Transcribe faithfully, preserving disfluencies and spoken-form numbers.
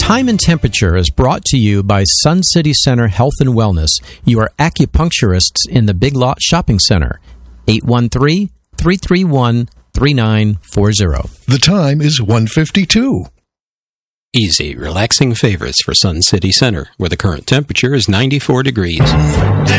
Time and Temperature is brought to you by Sun City Center Health and Wellness, your acupuncturists in the Big Lot Shopping Center. eight one three, three three one, three nine four zero. The time is one fifty-two. Easy, relaxing favorites for Sun City Center, where the current temperature is ninety-four degrees.